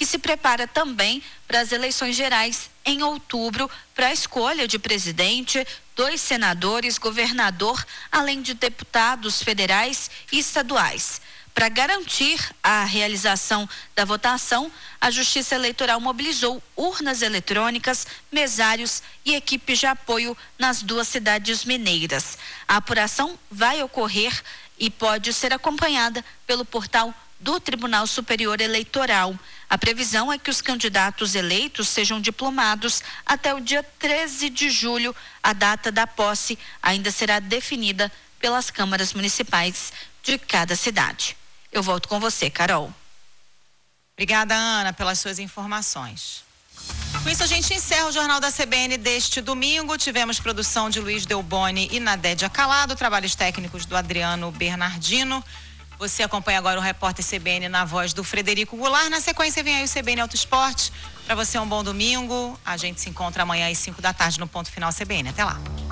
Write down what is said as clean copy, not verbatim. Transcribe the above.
e se prepara também para as eleições gerais em outubro, para a escolha de presidente, 2 senadores, governador, além de deputados federais e estaduais. Para garantir a realização da votação, a Justiça Eleitoral mobilizou urnas eletrônicas, mesários e equipes de apoio nas 2 cidades mineiras. A apuração vai ocorrer e pode ser acompanhada pelo portal do Tribunal Superior Eleitoral. A previsão é que os candidatos eleitos sejam diplomados até o dia 13 de julho. A data da posse ainda será definida pelas câmaras municipais de cada cidade. Eu volto com você, Carol. Obrigada, Ana, pelas suas informações. Com isso, a gente encerra o Jornal da CBN deste domingo. Tivemos produção de Luiz Delboni e Nadédia Calado, trabalhos técnicos do Adriano Bernardino. Você acompanha agora o Repórter CBN na voz do Frederico Goulart. Na sequência vem aí o CBN Auto Esporte. Para você um bom domingo. A gente se encontra amanhã às 5 da tarde no Ponto Final CBN. Até lá.